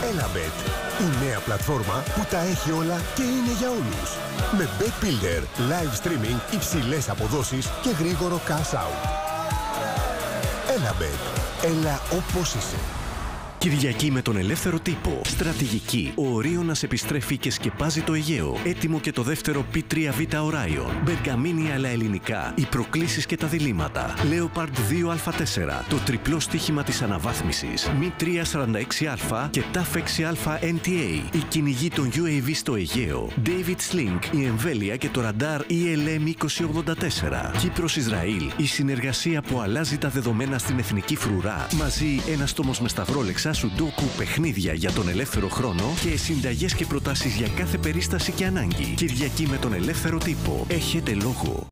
Elabet, η νέα πλατφόρμα που τα έχει όλα και είναι για όλους. Με Bet Builder, live streaming, υψηλές αποδόσεις και γρήγορο cash out. Elabet, έλα όπως είσαι. Κυριακή με τον ελεύθερο τύπο. Στρατηγική. Ο Ορίωνας επιστρέφει και σκεπάζει το Αιγαίο. Έτοιμο και το δεύτερο P3Β Orion. Μπεργαμίνη αλλά ελληνικά. Οι προκλήσεις και τα διλήμματα. Leopard 2α4. Το τριπλό στοίχημα της αναβάθμισης. Mi 346α και TAF 6α NTA. Η κυνηγή των UAV στο Αιγαίο. David Sling. Η εμβέλεια και το ραντάρ ELM 2084. Κύπρος-Ισραήλ. Η συνεργασία που αλλάζει τα δεδομένα στην εθνική φρουρά. Μαζί ένας τόμος με σταυρόλεξα. Σουντόκου, παιχνίδια για τον ελεύθερο χρόνο και συνταγές και προτάσεις για κάθε περίσταση και ανάγκη. Κυριακή με τον ελεύθερο τύπο. Έχετε λόγο.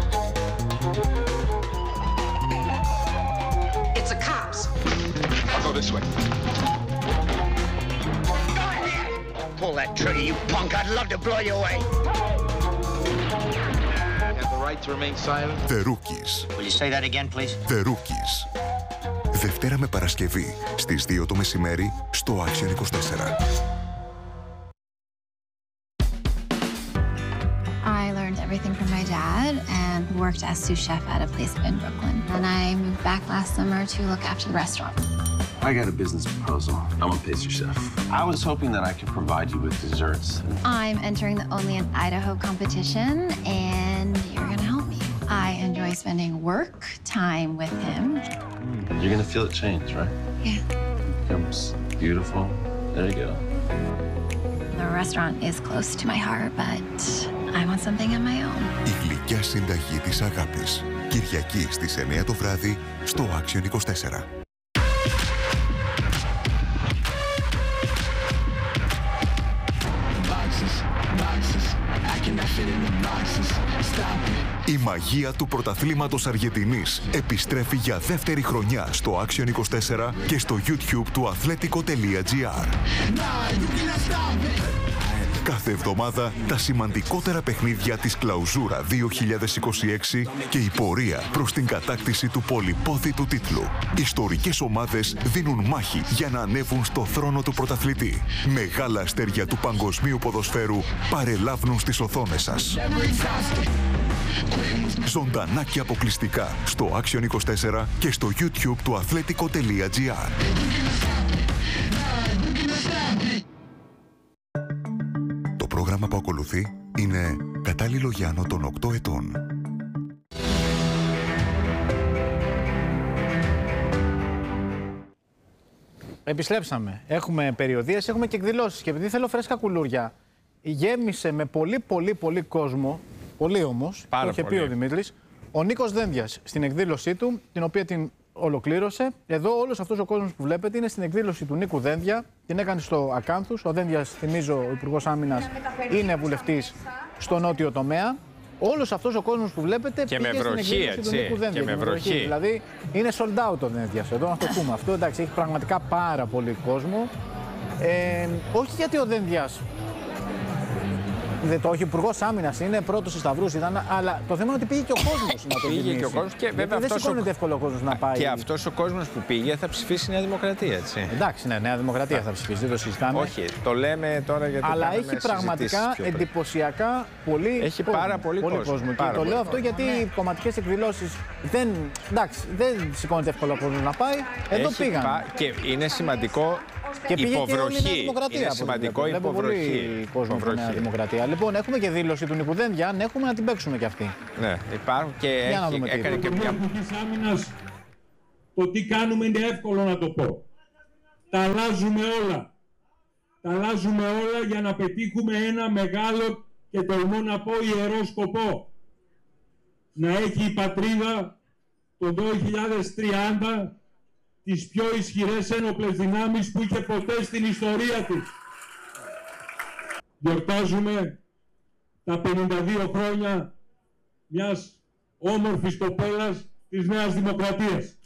It's a cops. I'll go this way. Go ahead. Pull that trigger, you punk. I'd love to blow you away. You have the right to remain silent. The Rookies. Will you say that again, please? The Rookies. Δευτέρα με Παρασκευή στις 2 το μεσημέρι στο Action 24. I learned everything from my dad and worked as sous chef at a place in Brooklyn. And I moved back last summer to look after the restaurant. I got a business proposal. I'm a pastry chef. I was hoping that I could provide you with desserts. I'm entering the Only in Idaho competition and you're gonna help me. I enjoy spending work time with him. You're gonna feel it change, right? Yeah. Becomes beautiful. There you go. The restaurant is close to my heart, but I want something of my own. Η γλυκιά συνταγή της αγάπης. Κυριακή στις 9 το βράδυ στο Action 24. Η μαγεία του πρωταθλήματος Αργεντινής επιστρέφει για δεύτερη χρονιά στο Action 24 και στο YouTube του athletico.gr. Κάθε εβδομάδα τα σημαντικότερα παιχνίδια της Κλαουζούρα 2026 και η πορεία προς την κατάκτηση του πολυπόθητου τίτλου. Ιστορικές ομάδες δίνουν μάχη για να ανέβουν στο θρόνο του πρωταθλητή. Μεγάλα αστέρια του παγκοσμίου ποδοσφαίρου παρελάβουν στις οθόνες σας. Ζωντανά και αποκλειστικά στο Action 24 και στο YouTube του athletico.gr. Το πρόγραμμα που ακολουθεί είναι κατάλληλο για άνω των 8 ετών. Επιστρέψαμε. Έχουμε περιοδίες, έχουμε και εκδηλώσεις. Και επειδή θέλω φρέσκα κουλούρια, γέμισε με πολύ κόσμο, πολύ όμως, το είχε πει ο Δημήτρης, ο Νίκος Δένδιας στην εκδήλωσή του, την οποία την ολοκλήρωσε. Εδώ όλος αυτός ο κόσμος που βλέπετε είναι στην εκδήλωση του Νίκου Δένδια. Την έκανε στο Ακάνθους. Ο Δένδιας, θυμίζω, ο Υπουργός Άμυνας, είναι βουλευτής στο νότιο τομέα. Όλος αυτός ο κόσμος που βλέπετε και πήγε με βροχή, στην εκδήλωση του Νίκου Δένδια. Και με βροχή. Δηλαδή είναι sold out ο Δένδιας εδώ, να το πούμε αυτό. Εντάξει, έχει πραγματικά πάρα πολύ κόσμο. Όχι γιατί ο Δένδιας, όχι, Υπουργός Άμυνας είναι, πρώτος στους σταυρούς ήταν, αλλά το θέμα είναι ότι πήγε και ο κόσμος να το γεμίσει. Πήγε και ο κόσμος και βέβαια δεν σηκώνεται εύκολο ο κόσμος να πάει. Και αυτός ο κόσμος που πήγε θα ψηφίσει Νέα Δημοκρατία, έτσι. Εντάξει, ναι, Νέα Δημοκρατία θα ψηφίσει, δεν το συζητάμε. Όχι, το λέμε τώρα γιατί. Αλλά έχει πραγματικά εντυπωσιακά πολύ. Έχει πάρα πολύ κόσμο. Και το λέω αυτό γιατί οι κομματικές εκδηλώσεις δεν σηκώνεται εύκολο ο κόσμος να πάει. Εδώ πήγαν. Και είναι σημαντικό. Και πήγε υποβροχή. Και όλη η Νέα Δημοκρατία. Είναι σημαντικό υποβροχή. Κόσμο στη Νέα Δημοκρατία. Λοιπόν, έχουμε και δήλωση του Νίκου Δένδια. Αν έχουμε να την παίξουμε κι αυτή. Ναι, υπάρχουν και έκανε και μια. Το τι κάνουμε είναι εύκολο να το πω. Τα αλλάζουμε όλα. Τα αλλάζουμε όλα για να πετύχουμε ένα μεγάλο και τολμώ να πω ιερό σκοπό. Να έχει η πατρίδα το 2030 τις πιο ισχυρές ένοπλες δυνάμεις που είχε ποτέ στην ιστορία της. Γιορτάζουμε τα 52 χρόνια μιας όμορφης κοπέλας της Νέας Δημοκρατίας.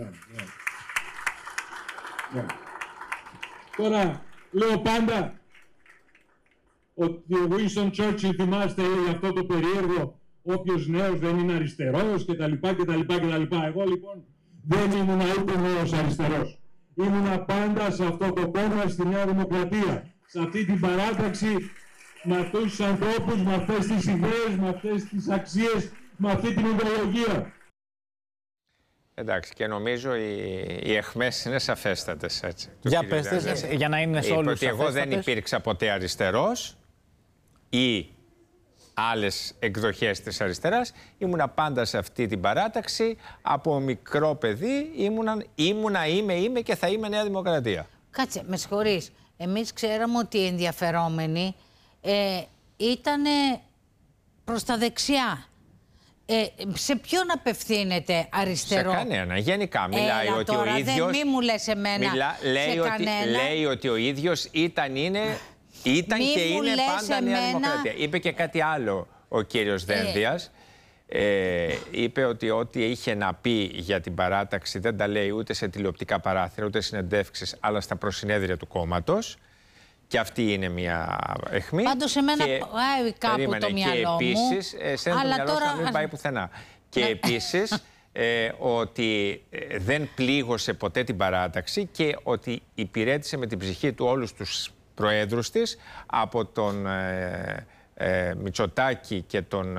Τώρα λέω πάντα ότι ο Winston Churchill, θυμάστε, λέει αυτό το περίεργο, όποιος νέος δεν είναι αριστερός κτλ. Εγώ λοιπόν δεν ήμουν ούτε νέος αριστερός. Ήμουνα πάντα σε αυτό το κόμμα, στη Νέα Δημοκρατία. Σε αυτή την παράταξη, με αυτούς τους ανθρώπους, με αυτές τις ιδέες, με αυτές τις αξίες, με αυτή την ιδεολογία. Εντάξει, και νομίζω οι αιχμές είναι σαφέστατες, έτσι. Για πέστε, για να είναι σε όλους ότι εγώ δεν υπήρξα ποτέ αριστερός ή άλλες εκδοχές της αριστεράς. Ήμουνα πάντα σε αυτή την παράταξη. Από μικρό παιδί είμαι και θα είμαι Νέα Δημοκρατία. Κάτσε, με συγχωρείς. Εμείς ξέραμε ότι οι ενδιαφερόμενοι ήταν προς τα δεξιά. Σε ποιον απευθύνεται αριστερό? Σε κανένα. Γενικά μιλάει ότι τώρα, ο ίδιος... Μη μου λες εμένα λέει ότι ο ίδιος ήταν και είναι πάντα Νέα Δημοκρατία. Είπε και κάτι άλλο ο κύριος Δένδιας. Είπε ότι ό,τι είχε να πει για την παράταξη δεν τα λέει ούτε σε τηλεοπτικά παράθυρα, ούτε συνεντεύξεις, αλλά στα προσυνέδρια του κόμματος. Και αυτή είναι μια αιχμή. Πάντως σε μένα πάει κάπου το μυαλό μου. Και επίσης, εσένα το μυαλό σου να μην πάει πουθενά. Και επίσης, ότι δεν πλήγωσε ποτέ την παράταξη και ότι υπηρέτησε με την ψυχή του όλους τους προέδρους της, από τον Μητσοτάκη και τον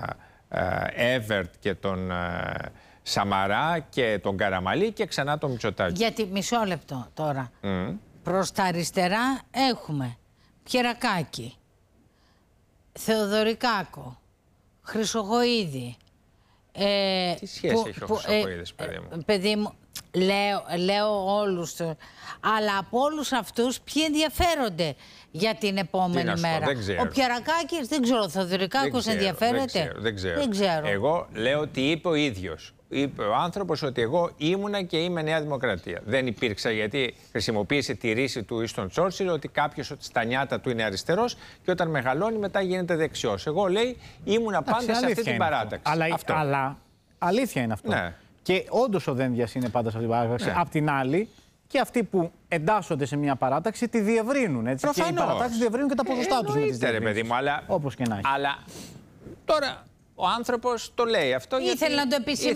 Εύερτ και τον Σαμαρά και τον Καραμαλή και ξανά τον Μητσοτάκη. Γιατί, μισό λεπτό τώρα. Προς τα αριστερά έχουμε Πιερακάκη, Θεοδωρικάκο, Χρυσογοΐδη. Τι σχέση έχει ο Χρυσογοΐδης, παιδί μου? Παιδί μου, λέω όλους. Αλλά από όλους αυτούς ποιοι ενδιαφέρονται για την επόμενη μέρα? Ο Πιερακάκης, δεν ξέρω, ο Θεοδωρικάκος ενδιαφέρεται? Δεν ξέρω. Εγώ λέω ότι είπε ο ίδιος. Είπε ο άνθρωπος ότι εγώ ήμουνα και είμαι Νέα Δημοκρατία. Δεν υπήρξα, γιατί χρησιμοποίησε τη ρίση του Ίστον Τσόρτσιλ ότι κάποιος στα νιάτα του είναι αριστερός και όταν μεγαλώνει μετά γίνεται δεξιός. Εγώ, λέει, ήμουνα πάντα σε αυτή την παράταξη. Αλλά αλήθεια είναι αυτό. Ναι. Και όντως ο Δένδιας είναι πάντα σε αυτή την παράταξη. Ναι. Απ' την άλλη, και αυτοί που εντάσσονται σε μια παράταξη τη διευρύνουν. Έτσι. Και οι παρατάξεις διευρύνουν και τα ποσοστά τους. Όπως και να έχει. Αλλά τώρα. Ο άνθρωπος το λέει αυτό. Ήθελε να το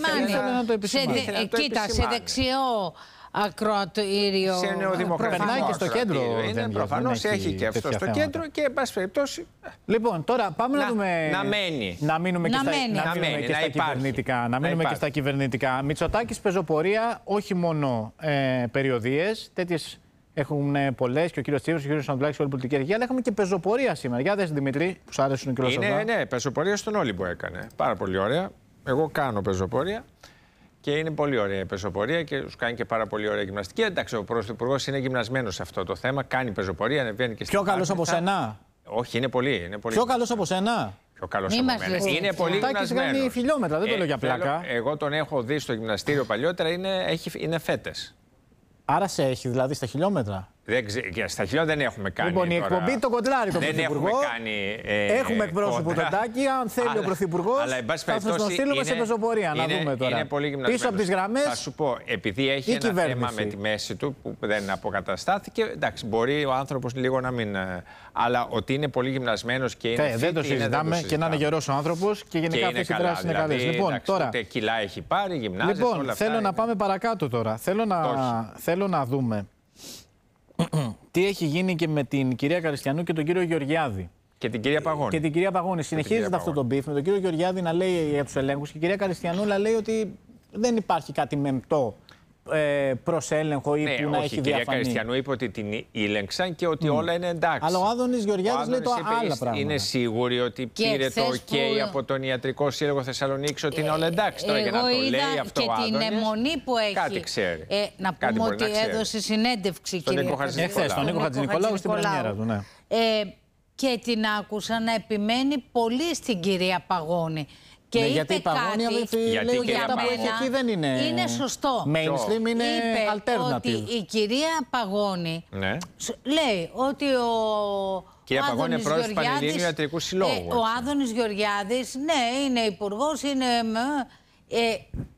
επισημάνει. Κοίτα, σε δεξιό ακροατήριο. Σε νεοδημοκρατικό. Περνάει και στο κέντρο. Είναι προφανώς, έχει και αυτό στο κέντρο και, εν πάση περιπτώσει. Λοιπόν, τώρα πάμε να δούμε. Να μείνουμε και στα κυβερνητικά. Να μείνουμε και στα κυβερνητικά. Μητσοτάκης πεζοπορία, όχι μόνο περιοδίες. Τέτοιες έχουν πολλές και ο κύριος Τσίπρας και ο κύριος Ανδρουλάκης και όλη η πολιτική αρχή, αλλά έχουμε και πεζοπορία σήμερα. Για δες, Δημήτρη, που σου άρεσε ο κύριος Σαββά. Ναι, πεζοπορία στον Όλυμπο έκανε. Πάρα πολύ ωραία. Εγώ κάνω πεζοπορία και είναι πολύ ωραία η πεζοπορία και τους κάνει και πάρα πολύ ωραία γυμναστική. Εντάξει, ο Πρωθυπουργός είναι γυμνασμένος σε αυτό το θέμα, κάνει πεζοπορία, ανεβαίνει και στην Πιο καλός από σένα. Όχι, είναι πολύ. Πιο καλός από σένα. Πιο καλός από μένα. Είναι πολύ γυμνασμένος. Κάνει χιλιόμετρα, δεν το λέω για πλάκα. Εγώ τον έχω δει στο γυμναστήριο παλιότερα, είναι φέτες. Άρα σε έχει δηλαδή στα χιλιόμετρα. Στα χιλιόμετρα δεν έχουμε κάνει. Λοιπόν, η εκπομπή το κοντράρει τον Πρωθυπουργό. Έχουμε εκπρόσωπο τον Τάκη. Αν θέλει ο Πρωθυπουργός, θα σας τον στείλουμε σε πεζοπορία. Να δούμε τώρα. Είναι πολύ γυμνασμένος. Πίσω από τις γραμμές. Θα σου πω, επειδή έχει ένα θέμα με τη μέση του που δεν αποκαταστάθηκε. Εντάξει, μπορεί ο άνθρωπος λίγο να μην. Αλλά ότι είναι πολύ γυμνασμένος και είναι. Δεν το συζητάμε και να είναι γερός ο άνθρωπος και γενικά αυτές οι δράσεις είναι καλές. Λοιπόν, τώρα. Κιλά έχει πάρει, γυμνάζεται. Λοιπόν, θέλω να πάμε παρακάτω τώρα. Θέλω να δούμε τι έχει γίνει και με την κυρία Καριστιανού και τον κύριο Γεωργιάδη. Και την κυρία Παγώνη. Και την κυρία Παγώνη. Συνεχίζεται αυτό το μπιφ με τον κύριο Γεωργιάδη να λέει για τους ελέγχους και η κυρία Καριστιανού να λέει ότι δεν υπάρχει κάτι μεμπτό προς έλεγχο ή που να έχει διαφανεί. Η κυρία Καριστιανού είπε ότι την ήλεγξαν και ότι όλα είναι εντάξει. Αλλά ο Άδωνης Γεωργιάδης λέει το άλλα πράγματα. Είναι σίγουροι ότι πήρε το OK από τον Ιατρικό Σύλλογο Θεσσαλονίκης ότι είναι όλα εντάξει. Τώρα για να το λέει αυτό ο Άδωνης. Και την αιμονή που έχει. Κάτι ξέρει. Να πούμε ότι έδωσε συνέντευξη στον Νίκο Χατζηνικολάου στην πρεμιέρα του. Και την άκουσα να επιμένει πολύ στην κυρία Παγώνη. Και είπε γιατί η Παγώνη λέει ότι αυτά που έχει εκεί δεν είναι σωστό. Mainstream, είναι alternative. Ότι η κυρία Παγώνη λέει ότι κυρία Παγώνη είναι πρόεδρος του Πανελλήνιου Ιατρικού Συλλόγου. Ο Άδωνης Γεωργιάδης, ναι, είναι υπουργός, είναι...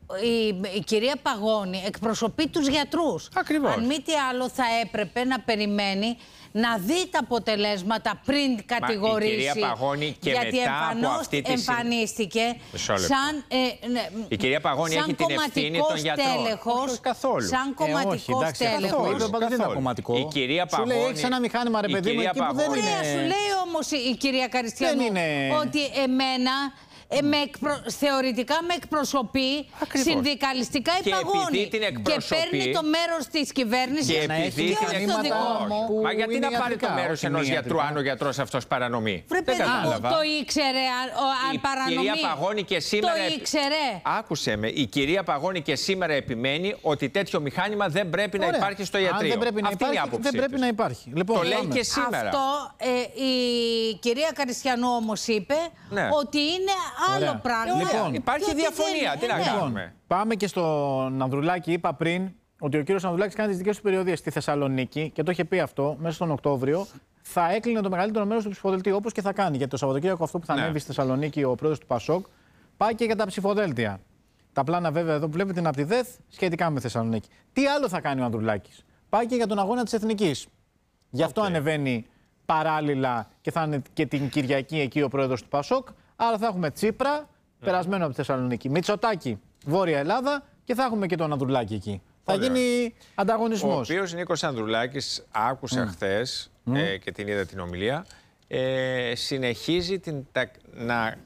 η κυρία Παγώνη εκπροσωπεί τους γιατρούς. Ακριβώς. Αν μη τι άλλο θα έπρεπε να περιμένει να δει τα αποτελέσματα πριν κατηγορήσει. Η κυρία Παγώνη και γιατί μετά από αυτή τη εμφανίστηκε σαν η κυρία Παγώνη έχει την ευθύνη των γιατρών. Τέλεχος, καθόλου. Σαν κομματικός τέλεχος. Δεν είναι κομματικό. Η κυρία Παγώνη... Σου λέει, έχεις ένα μηχάνημα, ρε παιδί μου, εκεί που δεν είναι... Σου λέει όμως η κυρία Καριστιανού ότι εμένα... θεωρητικά με εκπροσωπεί συνδικαλιστικά η Παγώνη. Και παίρνει το μέρος της κυβέρνησης και επειδή όχι το δικό μου. Μα γιατί να πάρει το μέρος ενός γιατρού αν ο γιατρός αυτός παρανομεί? Δεν κατάλαβα. Το ήξερε αν παρανομεί. Η κυρία Παγώνη και σήμερα... Το ήξερε. Άκουσε με. Η κυρία Παγώνη και σήμερα επιμένει ότι τέτοιο μηχάνημα δεν πρέπει να υπάρχει στο ιατρείο. Δεν πρέπει να υπάρχει, δεν πρέπει να υπάρχει. Το λέει και σήμερα. Αυτό η κυρία Καριστιανού όμως είπε ότι είναι άλλο πράγμα. Λοιπόν, υπάρχει διαφωνία. Τι να κάνουμε. Πάμε και στον Ανδρουλάκη. Είπα πριν ότι ο κύριος Ανδρουλάκης κάνει τις δικές του περιοδίες στη Θεσσαλονίκη και το είχε πει αυτό μέσα στον Οκτώβριο. Θα έκλεινε το μεγαλύτερο μέρος του ψηφοδελτίου, όπως και θα κάνει. Γιατί το Σαββατοκύριακο αυτό που θα ανέβει στη Θεσσαλονίκη ο πρόεδρος του ΠΑΣΟΚ πάει και για τα ψηφοδέλτια. Τα πλάνα βέβαια εδώ που βλέπετε είναι από τη ΔΕΘ σχετικά με Θεσσαλονίκη. Τι άλλο θα κάνει ο Ανδρουλάκης? Πάει και για τον αγώνα της Εθνικής. Γι' αυτό ανεβαίνει παράλληλα και θα είναι και την Κυριακή εκεί ο πρόεδρος του ΠΑΣΟΚ. Άρα θα έχουμε Τσίπρα, περασμένο από τη Θεσσαλονίκη, Μητσοτάκη, Βόρεια Ελλάδα και θα έχουμε και τον Ανδρουλάκη εκεί. Θα γίνει ανταγωνισμός. Ο οποίος Νίκος Ανδρουλάκης, άκουσα χθες και την είδα την ομιλία, συνεχίζει να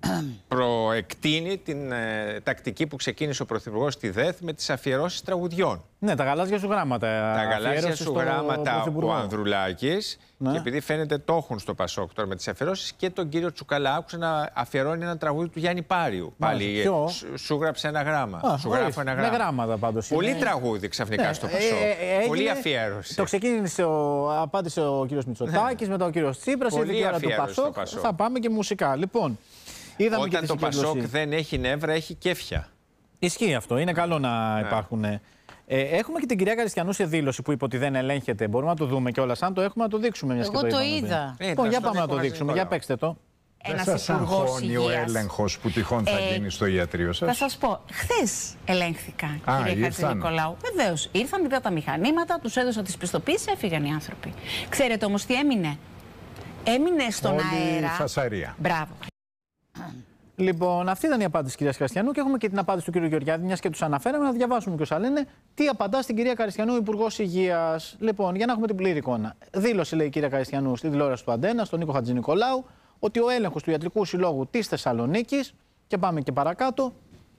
προεκτείνει την τακτική που ξεκίνησε ο Πρωθυπουργός στη ΔΕΘ με τις αφιερώσεις τραγουδιών. Ναι, τα γαλάζια σου γράμματα. Τα γαλάζια σου γράμματα ο Ανδρουλάκης. Ναι. Και επειδή φαίνεται το έχουν στο ΠΑΣΟΚ τώρα με τις αφιερώσεις και τον κύριο Τσουκαλά άκουσε να αφιερώνει ένα τραγούδι του Γιάννη Πάριου. Πάλι σου γράψε ένα γράμμα. Σου γράφω ένα γράμμα. Με γράμματα πάντως. Πολύ τραγούδι ξαφνικά στο ΠΑΣΟΚ. Πολύ αφιέρωση. Το ξεκίνησε, απάντησε ο κύριος Μητσοτάκης, μετά ο κύριος Τσίπρας. Πολύ αφιέρωση στο ΠΑΣΟΚ. Θα πάμε και μουσικά. Λοιπόν. Όταν το ΠΑΣΟΚ δεν έχει νεύρα, έχει κέφια. Ισχύει αυτό. Είναι καλό να υπάρχουν. Έχουμε και την κυρία Καριστιανού σε δήλωση που είπε ότι δεν ελέγχεται. Μπορούμε να το δούμε κιόλας. Αν το έχουμε, να το δείξουμε μια Εγώ το είδα. Λοιπόν, για πάμε να το δείξουμε. Για παίξτε το. Δεν σας αγχώνει ο έλεγχος που τυχόν θα γίνει στο ιατρείο σας? Θα σας πω, χθες ελέγχθηκαν, κύριε Χατζηνικολάου. Βεβαίως, ήρθαν, είδα τα μηχανήματα, τους έδωσα τις πιστοποίησεις, έφυγαν οι άνθρωποι. Ξέρετε όμως τι έμεινε? Έμεινε στον αέρα. Φασαρία. Μπράβο. Λοιπόν, αυτή ήταν η απάντηση της κυρίας Καριστιανού και έχουμε και την απάντηση του κύριου Γεωργιάδη, μιας και τους αναφέραμε, να διαβάσουμε και όσα λένε. Τι απαντά στην κυρία Καριστιανού, Υπουργός Υγείας? Λοιπόν, για να έχουμε την πλήρη εικόνα. Δήλωσε, λέει η κυρία Καριστιανού, στη τηλεόραση του Αντένα, στον Νίκο Χατζηνικολάου, ότι ο έλεγχος του Ιατρικού Συλλόγου της Θεσσαλονίκης, και πάμε και παρακάτω,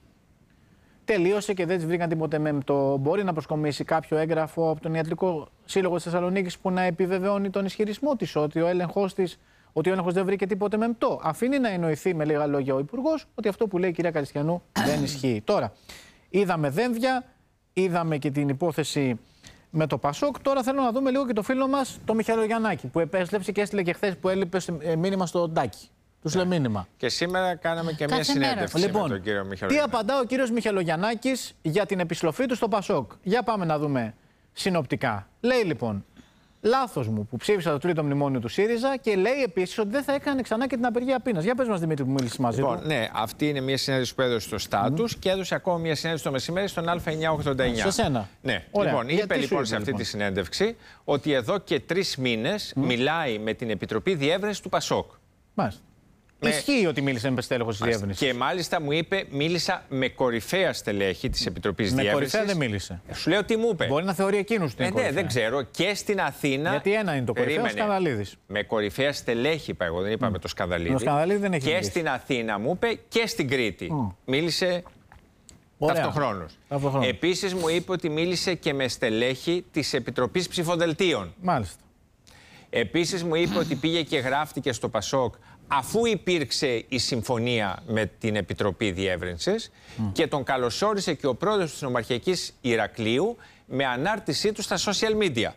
τελείωσε και δεν της βρήκαν τίποτε μεμπτό. Μπορεί να προσκομίσει κάποιο έγγραφο από τον Ιατρικό Σύλλογο της Θεσσαλονίκης που να επιβεβαιώνει τον ισχυρισμό της ότι ο έλεγχος δεν βρήκε τίποτε μεμπτό. Αφήνει να εννοηθεί με λίγα λόγια ο Υπουργός ότι αυτό που λέει η κυρία Καριστιανού δεν ισχύει. Τώρα, είδαμε δένδια, είδαμε και την υπόθεση με το ΠΑΣΟΚ. Τώρα θέλω να δούμε λίγο και το φίλο μας, το Μιχαλογιαννάκη, που επέστρεψε και έστειλε και χθες που έλειπε μήνυμα στο Ντάκι. Του στείλε μήνυμα. Και σήμερα κάναμε και μια συνέντευξη με τον κύριο Μιχαλογιαννάκη. Τι απαντά ο κύριος Μιχαλογιαννάκης για την επιστροφή του στο ΠΑΣΟΚ? Για πάμε να δούμε συνοπτικά. Λέει λοιπόν, λάθος μου που ψήφισα το τρίτο μνημόνιο του ΣΥΡΙΖΑ, και λέει επίσης ότι δεν θα έκανε ξανά και την απεργία πείνας. Για πες μας, Δημήτρη, που μίλησε μαζί του. Ναι, αυτή είναι μια συνέντευξη που έδωσε στο Στάτους και έδωσε ακόμα μια συνέντευξη το μεσημέρι στον Α989. Σε σένα. Ναι. Λοιπόν, είπε λοιπόν σε αυτή τη συνέντευξη ότι εδώ και 3 μήνες μιλάει με την Επιτροπή Διεύρυνσης του ΠΑΣΟΚ. Μάλιστα. Ισχύει ότι μίλησε με στέλεχος της διεύρυνσης. Και μάλιστα μου είπε, μίλησα με κορυφαία στελέχη της Επιτροπής Διεύρυνσης. Με κορυφαία δεν μίλησε. Σου λέω τι μου είπε. Μπορεί να θεωρεί εκείνους την κορυφαία. Ναι, δεν ξέρω. Και στην Αθήνα. Γιατί ένα είναι το κορυφαίο, ο Σκανδαλίδης. Με κορυφαία στελέχη είπα εγώ, δεν είπα με το Σκανδαλίδη. Ο Σκανδαλίδη δεν έχει και μιλήσει. Στην Αθήνα μου είπε και στην Κρήτη. Μίλησε ταυτοχρόνως. Επίσης μου είπε ότι μίλησε και με στελέχη της Επιτροπής Ψηφοδελτίων. Μάλιστα. Επίσης μου είπε ότι πήγε και γράφτηκε στο ΠΑΣΟΚ αφού υπήρξε η συμφωνία με την Επιτροπή Διεύρυνσης και τον καλωσόρισε και ο πρόεδρος της Νομαρχιακής Ηρακλείου με ανάρτησή του στα social media.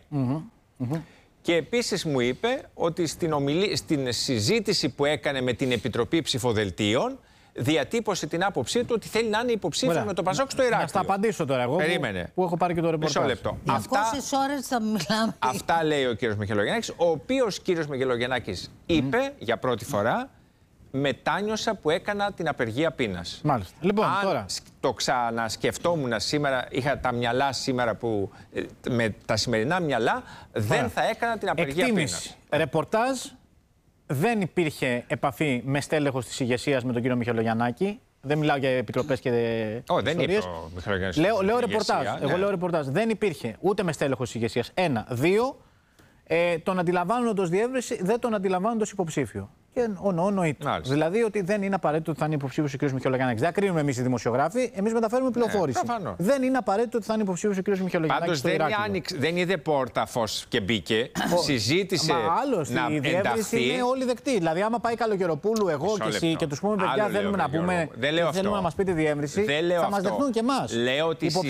Και επίσης μου είπε ότι στην συζήτηση που έκανε με την Επιτροπή Ψηφοδελτίων διατύπωσε την άποψή του ότι θέλει να είναι υποψήφιο με το ΠΑΣΟΚ στο Ηράκλειο. Να στα απαντήσω τώρα εγώ που έχω πάρει και το ρεπορτάζ. Μισό λεπτό. 200 ώρες θα μιλάμε. Αυτά λέει ο κύριος Μιχαλογιαννάκης, ο οποίος κύριος Μιχαλογιαννάκης είπε για πρώτη φορά μετάνιωσα που έκανα την απεργία πείνας. Μάλιστα. Λοιπόν, αν τώρα το ξανασκεφτόμουν σήμερα, είχα τα μυαλά σήμερα που με τα σημερινά μυαλά, δεν θα έκανα την απεργία πείνας. Ρεπορτάζ. Δεν υπήρχε επαφή με στέλεχος της ηγεσίας με τον κύριο Μιχαηλογιαννάκη. Δεν μιλάω για επιτροπές και δεν είπε ο Μιχαηλογιαννάκης. Λέω ρεπορτάζ. Εγώ λέω ρεπορτάζ. Δεν υπήρχε ούτε με στέλεχος της ηγεσίας. 1. 2. Τον αντιλαμβάνοντας διεύρυνση, δεν τον αντιλαμβάνοντας υποψήφιο. Και νοείται. Δηλαδή ότι δεν είναι απαραίτητο ότι θα είναι υποψήφιος ο κ. Μιχαηλογιαννάκης. Δεν κρίνουμε εμείς οι δημοσιογράφοι, εμείς μεταφέρουμε πληροφόρηση. Δεν είναι απαραίτητο ότι θα είναι υποψήφιος ο κ. Μιχαηλογιαννάκης. Πάντως δεν είδε πόρτα φως και μπήκε. Συζήτησε. Να η διεύρυνση είναι όλοι δεκτοί. Δηλαδή, άμα πάει Καλογεροπούλου, εγώ και εσύ και τους πούμε παιδιά, θέλουμε να πούμε. Θέλουμε να μας πείτε διεύρυνση. Θα μας δεχτούν και εμάς. Λέω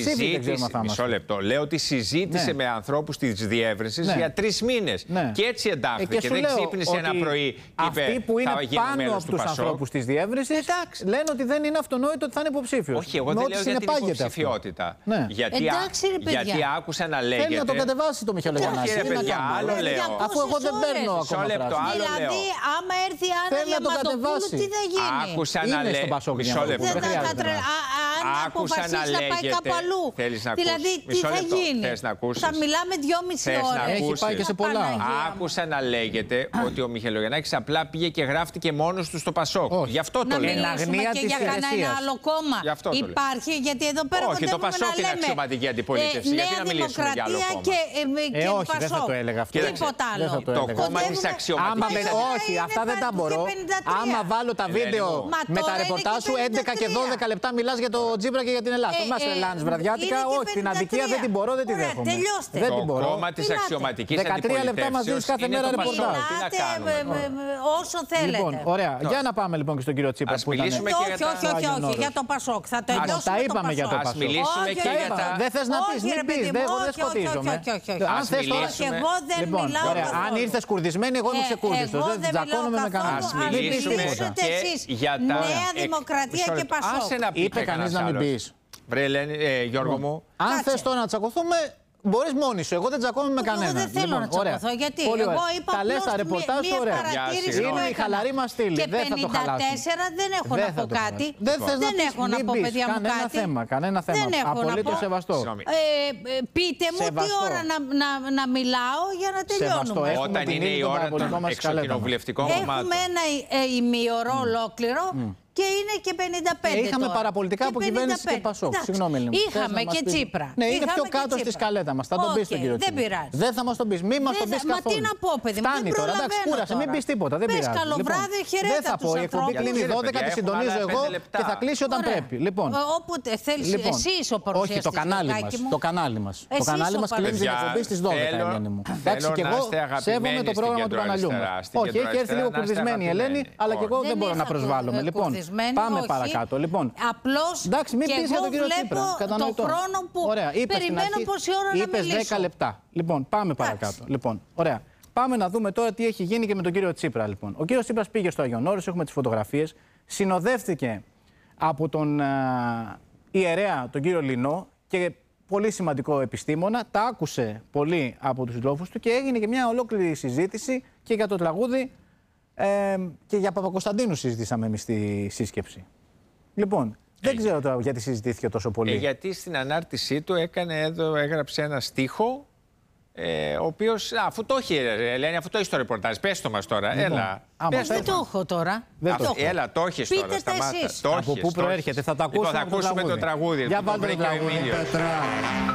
ότι συζήτησε με ανθρώπους της διεύρυνσης για 3 μήνες. Και έτσι εντάχθηκε. Δεν ξύπνησε ένα πρωί. Αυτοί που είναι πάνω από τους ανθρώπους της διεύρυνσης λένε ότι δεν είναι αυτονόητο ότι θα είναι υποψήφιος. Όχι, εγώ δεν λέω για την υποψηφιότητα. Γιατί άκουσα να λέγεται. Θέλει να το κατεβάσει το Μιχαηλογιαννάκη. Όχι, ρε παιδιά, άλλο λέω. Αφού εγώ δεν παίρνω ακόμα. Δηλαδή, άμα έρθει η Άννα Διαμαντοπούλου, τι θα γίνει? Άκουσα να λέγεται. Μισό λεπτό. Αν αποφασίσει να πάει κάπου αλλού. Δηλαδή, τι θα γίνει? Θα μιλάμε 2,5 ώρες. Έχει πάει και σε πολλά. Άκουσα να λέγεται ότι ο Μιχαηλογιαννάκης απλά πήγε και γράφτηκε μόνος του στο Πασόκ. Γι' αυτό το λέω. Να μιλήσουμε και για κανένα άλλο κόμμα. Υπάρχει, γιατί εδώ πέρα όχι, το Πασόκ είναι αξιωματική αντιπολίτευση. Γιατί να μιλήσουμε για άλλο κόμμα? Και όχι, δεν θα το έλεγα αυτό. Τίποτα άλλο. Το κόμμα της αξιωματικής. Όχι, αυτά δεν τα μπορώ. Άμα βάλω τα βίντεο με τα ρεπορτάζ σου, 11 και 12 λεπτά μιλάς για το Τζίπρα και για την Ελλάδα. Μας τρελάνεις βραδιάτικα. Όχι, την αδικία δεν την μπορώ, δεν τη δέχομαι. Το κόμμα της αξιωματικής αντιπολίτευσης. 13 λεπτά μας δίνεις κάθε μέρα ρεπορτάζ. Όσο θέλετε. Λοιπόν, ωραία. Για να πάμε λοιπόν και στον κύριο Τσίπρα. Ας μιλήσουμε και για τα... Όχι, για το Πασόκ. Θα το εντώσουμε τα είπαμε για το Πασόκ. Ας μιλήσουμε και για τα... Δεν θες να πεις, μην πεις. Εγώ δεν σκοτίζομαι. Ας μιλήσουμε... Εγώ δεν μιλάω. Αν ήρθες κουρδισμένοι, εγώ είμαι ξεκούρδιστος. Δεν τσακώνομαι με κανέναν. Ας μιλήσουμε και για τα... Νέα Δημοκρατία και Πασόκ. Είπε κανείς να μην πεις. Βρε, Γιώργο μου. Αν θες τώρα να τσακωθούμε, μπορείς μόνοι σου. Εγώ δεν τσακώνομαι με κανέναν. Εγώ δεν θέλω να τσακωθώ. Γιατί εγώ είπα απλώς μία παρατήρηση. Είναι η χαλαρή μας στήλη. Και 54 δεν έχω να πω κάτι. Δεν έχω να πω, παιδιά μου, κάτι. Κανένα θέμα. Απολύτως σεβαστό. Πείτε μου τι ώρα να μιλάω για να τελειώνουμε. Όταν είναι η ώρα των εξοκοινοβουλευτικών κομμάτων. Έχουμε ένα ημίωρο ολόκληρο. Και είναι και 55. Είχαμε παραπολιτικά από κυβέρνηση και Πασόκ. Συγγνώμη, Ελληνική. Είχαμε και Τσίπρα. Ναι, είναι πιο κάτω στη σκαλέτα μας. Θα τον πεις τον κύριο Τσίπρα. Δεν πειράζει. Δεν θα μας τον πεις. Μην μας τον πεις καθόλου. Μα τι να πω, παιδί μου. Φτάνει τώρα. Εντάξει, κούρασε. Μην πεις τίποτα. Δεν πειράζει. Καλό βράδυ, χαιρέτα. Δεν θα πω. Η εκπομπή κλείνει 12, τη συντονίζω εγώ και θα κλείσει όταν πρέπει. Όποτε θέλεις. Εσύ είσαι ο παρουσιαστής. Όχι, το κανάλι μας. Το κανάλι μας κλείνει την εκπομπή στις 12, Ελένη μου. Εντάξει, και εγώ σέβομαι το πρόγραμμα του καναλιού μου. Όχι, έχει έρθει λίγο κουρδισμένη η Ελένη, αλλά και εγώ δεν μπορώ να προσβάλλομαι. Λοιπόν, πάμε παρακάτω. Λοιπόν, απλώς εντάξει, μην πεις για τον κύριο Τσίπρα. Το χρόνο που περιμένω πόση ώρα να μιλήσω. Είπες 10 λεπτά. Λοιπόν, πάμε παρακάτω. Λοιπόν, ωραία. Πάμε να δούμε τώρα τι έχει γίνει και με τον κύριο Τσίπρα. Λοιπόν, ο κύριος Τσίπρας πήγε στο Άγιον Όρος, έχουμε τις φωτογραφίες. Συνοδεύτηκε από τον ιερέα, τον κύριο Λινό, και πολύ σημαντικό επιστήμονα. Τα άκουσε πολύ από τους συντρόφους του και έγινε και μια ολόκληρη συζήτηση και για το τραγούδι. Και για Παπακοσταντίνου συζητήσαμε εμείς στη σύσκεψη. Λοιπόν, δεν ξέρω τώρα γιατί συζητήθηκε τόσο πολύ. Γιατί στην ανάρτησή του έγραψε ένα στίχο, ο οποίος, αφού το έχει, Ελένη, αφού το έχει το ρεπορτάζ, πες το μας τώρα, λοιπόν, έλα. Δεν το έχω τώρα. Έλα, το έχεις τώρα, σταμάτα. Από πού προέρχεται, θα το ακούσουμε. Θα ακούσουμε το τραγούδι. Για βάλτε το τραγούδι.